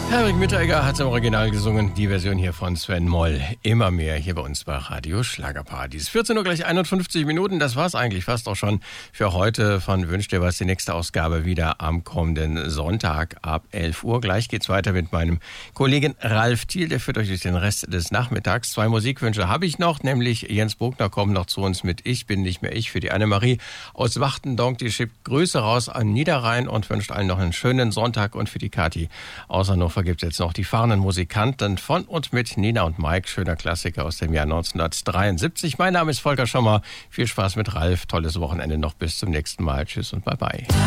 Henrik Mitteregger hat es im Original gesungen, die Version hier von Sven Moll. Immer mehr hier bei uns bei Radio Schlagerparadies. 14 Uhr gleich 51 Minuten, das war's eigentlich fast auch schon für heute von Wünsch dir was. Die nächste Ausgabe wieder am kommenden Sonntag ab 11 Uhr. Gleich geht's weiter mit meinem Kollegen Ralf Thiel, der führt euch durch den Rest des Nachmittags. 2 Musikwünsche habe ich noch, nämlich Jens Bogner kommt noch zu uns mit Ich bin nicht mehr ich für die Annemarie aus Wachtendonk. Die schickt Grüße raus an Niederrhein und wünscht allen noch einen schönen Sonntag. Und für die Kathi aus Hannover gibt es jetzt noch die fahrenden Musikanten von und mit Nina und Mike. Schöner Klassiker aus dem Jahr 1973. Mein Name ist Volker Schommer. Viel Spaß mit Ralf. Tolles Wochenende noch. Bis zum nächsten Mal. Tschüss und bye bye.